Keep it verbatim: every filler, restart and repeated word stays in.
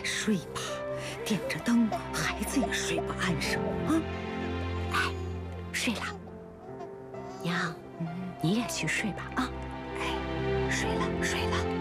睡吧，点着灯，孩子也睡不安生啊。 哎，睡了。娘，嗯，你也去睡吧啊。 哎，睡了，睡了。